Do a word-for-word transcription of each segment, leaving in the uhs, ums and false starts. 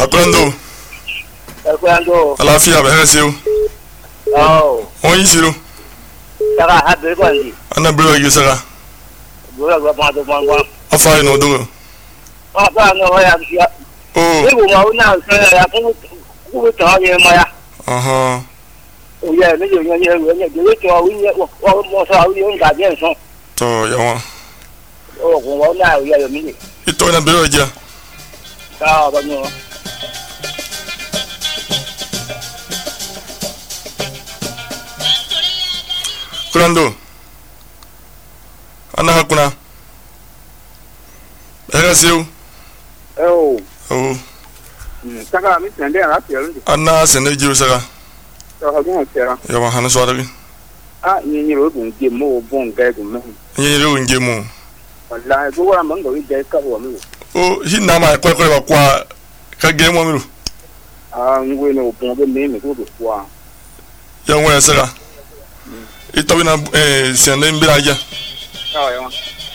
Akurando. Akurando. Alafia bẹ̀rẹ̀ sí o. Oh. Wọ́n yí sírò. Saka ha bẹ̀rẹ̀ kwandi. Ana bẹ̀rẹ̀ yìí saka. Bẹ̀rẹ̀ gba pọn tó pọn pọn. Afa yìí n'odò. Wọ́n bá àwọn ọ̀ya ya. Oh. Ewu ma wọ́n náà sọ ya fún kúkú tán yẹn mọ́ ya. Ọ̀hán. Òye méjì yẹn yẹn wọ́n yẹn gbèrè tó àwọn yẹn wọ́n mọ̀ sọ àwọn yẹn ń gàdí ẹ̀ sàn. Tọ́ yà wọ́n. Ọ̀gùn wọn náà òye yẹn méjì. Ìtọ́ iná bẹ̀rẹ̀ jẹ́. Káà ọ̀bẹ mi wọn. Kurando. Ana hakuna. Bẹ̀rẹ̀ sí o. Oh. Oh. Saka mi tẹ̀lé ara tẹ̀lé. Ana sẹ̀ndẹ̀ jiro saka. Ọ̀gùn tẹ̀lé. Yà wọ́n hàn sọ́ọ́dọ̀ bi. Ah, yẹn yẹn o dun jẹ mọ́ o bọ̀ nǹkan ẹ̀dùn mẹ́rin. Nyɛ yɛrɛ wo nje mu. Wallahi go wa man go ide ka wo mi. O hi na ma kwa kwa kwa ka ge mo mi ru. Ah ngwe no bon be me me go do kwa. Ya wo esera. Ito bi na eh sende mbira ja. Ah ya.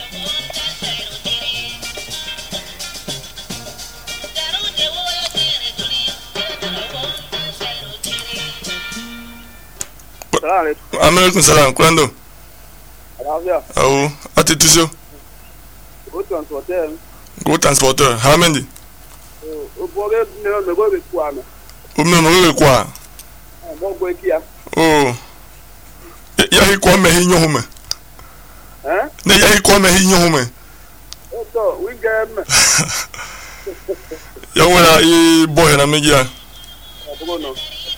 American salam Kurando. Alafia. Oh, ati tuso. Go transporter. Go transporter. How many? O bo ge ne no go be kwa me. O me no go kwa. Ah bo go kia. Oh. Ya hi kwa me hi nyo me. Eh? Ne ya hi kwa me hi nyo me. O to we get me. Ya wo na i boy na me ja. Bo no.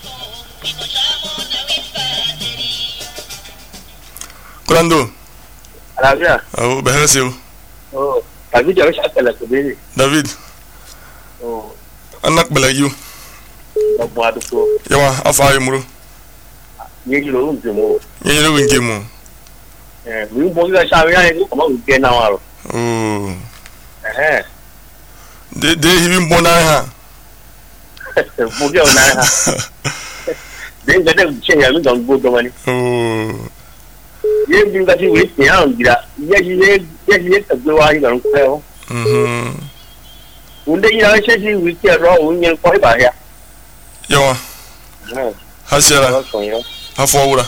Kurando. Alafia. Oh, behera seu. Oh, David ya sha kala ko be. David. Oh, Anak belayu. bo bo adu ko. Yawa afa yimuru. Ye ji lo nje mo. Nyɛ yɛrɛ wo nje mu. Eh, mi bo ga sha ya ni ko ma u ge na wa ro. Oh. Eh. De de hi bi mbona ha. Bo ge na ha. De ga de che ya mi don go do mani. Oh. Ye bi ga ti we ti an gira. Ye ji ye ye ji ye ta gbe wa yi don ko. Mhm. Unde ya she ji wi ti ro un yen ko ba ya. Yawa. Eh. Hasiara. So yo. Afọ wura.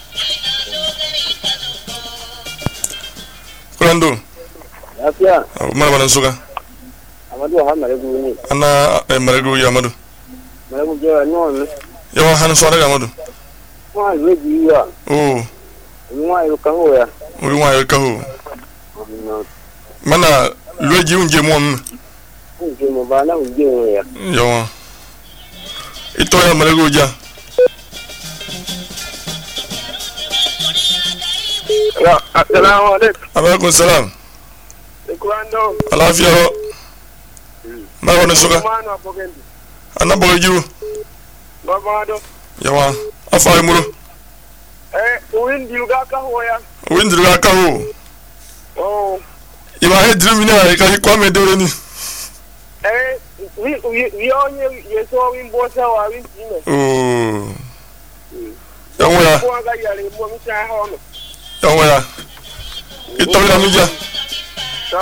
Kurando. Alafia. Mara bana suga. Amadu ha mare gu ni. Ana marego ya Amadu. Mare gu je no ni. Yawa han so daga Amadu. Wa le ji ya. Oh. Wa yo kan ho ya. Uri wa yo ka ho. Mana loji unje mu am. Unje mo ba na unje ho ya. Yawa. Ito ya marego ja. Ya, assalamu alaikum. Alaikum salam. Kurando. Alafia ho. Mara bana suga. Mano apogendi. Ana boy jiru. Babado. Yawa. Afa yimuru. Eh, uin diluga ka hoya. Windru ga ka ho. Oh. Iba he dream na ka hi kwa me dore ni. Eh, we we we onye yeso win bosa wa win time. Oh. Yawa. Ko ga yare mo mi sa ha no. Yawa. Ito na mi ja. So.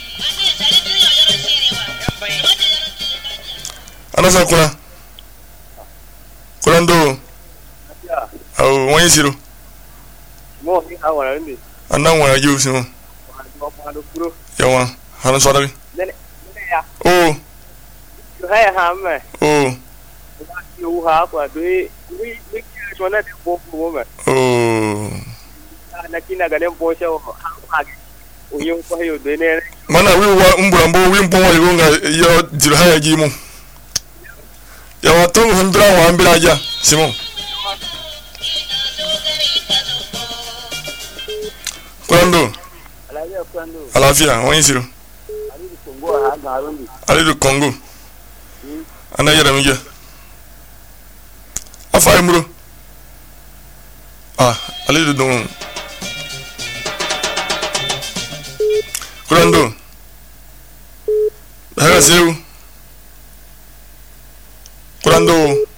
Ana sa kuna. Kurando. Ya. Au wani siro. Mo ni awara ni. Ana wani ju sino. Babado kuro. Yawa. Hana so dabi. Nene ya. Oh. Yo ha ha me. Oh. Yo ha kwa be we we ki so na de bo bo me. Oh. Na kina ga den bo sha ha ha. O yin ko yo de ne. Mana wi wa mbura mbo wi mbo wa yonga yo jiru haya ji mu. Yawa to hundra wa ambira ja. Simon. Kurando. Alafia Kurando. Alafia wani siro. Ali di Kongo ha ga arundi. Ali du Congo. Ana yara mi ja. Afa yimuru. Ah, ali du don. Kurando. Hera seu. Kurando.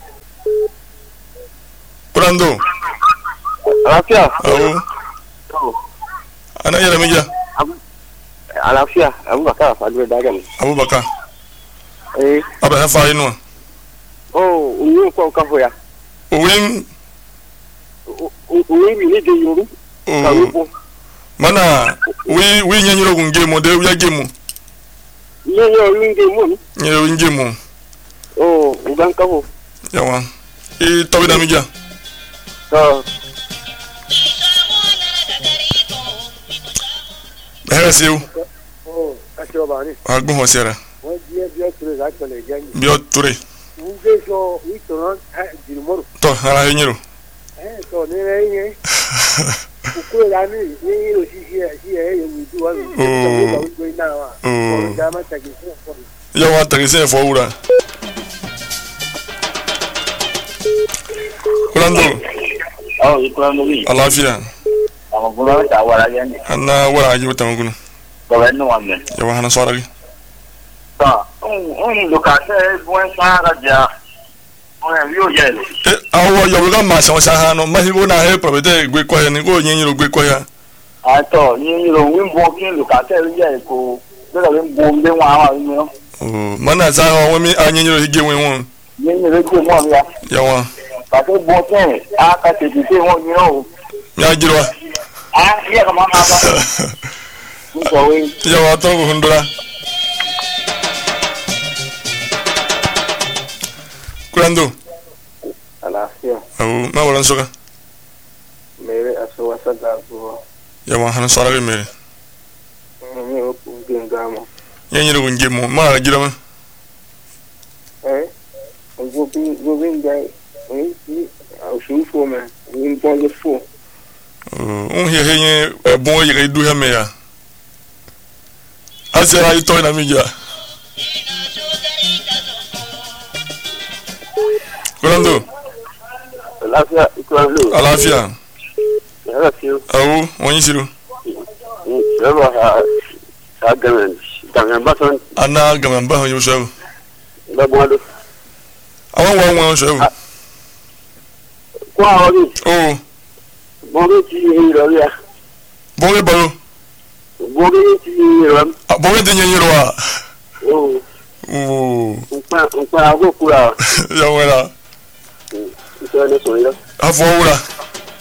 Kurando. Alafia. Oh. Ana yara mi ja. Alafia, Abubakar Fadwe Dagan. Abubakar. Eh. Aba na fa inu. Oh, uyu ko ka hoya. Uwin Uyu mi ni de yoru. Ka rubo. Mana wi wi nyanyiro ku ngemu de ya gemu. Nyenyo winge mu. Nyenyo ngemu. Oh, ugan ka ho. Yawa. E tobi na mija. So. Behera siu. Oh, acho ba ni. Agun ho sera. Wọ́n di ẹbí ọ̀túnrẹ̀ láti ọ̀lẹ̀ jẹ́ ní. Bí ó ture. Ń gbé sọ ìtọ̀rọ̀ jìnnìmọ́rò. To ara nyiro. Ẹ sọ ní rẹ̀ yẹn. Òkú ìlà ní ní òṣìṣẹ́ sí ẹ̀ yẹn wù sí wọn. Ó gbé náà wà. Ọ̀rọ̀ ìjà máa tàgé sí ẹ̀fọ́ mi. Yawa tagi se fo wura. Kulando. Oh, ikulando wi. Alafia. Àwọn bùrọ̀ ta wara yẹn ni. Ana wara aji utamugunu. Bọ̀wẹ̀ nù wà mẹ́. Yawa hana soragi. Ta, un locale buen sara ya. Oye, vio ya. Eh, awo yo ga ma so sa hano, ma hibo na he probete gbe ko ya ni ko yin yin gbe ko ya. Ah to, yin yin ro win bo kin locale ya ko. Be ga bo nbe wa wa ni no. Oh, mana za ho won mi anyin yin ro hige wen won. Yin yin ro je mo ya. Yawa. Ka to bo kin, a ka te ti te won ni o. Ya jirwa. Ah, ya ka ma ma ba. Ko we. Yawa to hundura. Kulando. Àlàáfíà. Awu, ma wala soka. Mere aso wasa da go. Yawa hana soragi mere. Mi o ku genga mo. Yin yin ro ngemu, ma ra jirama. Eh? Go bi go bi ngai. Eh, ni au shu fo me. Ni bon le fo. Oh, un he he e bon ye ga du ha me ya. Asera ito na mija. Kulando. Àlàáfíà ikulando. Alafia. Yàrá sí o. Awu, wonyi siru. Yàrá ha ha ganan. Ganan ba son Ana gaman ba ho yusuf. da bo do. Awon wa won so. Ko àwọn ni. Oh, Bo ri ti yi ro ya. bo le baro. Bo ri ti yi ro. Bo le den yin ro wa. Oh. Oh, Npa npa ago kura. ya wala. Iso ni so yi lo. Afọ wura.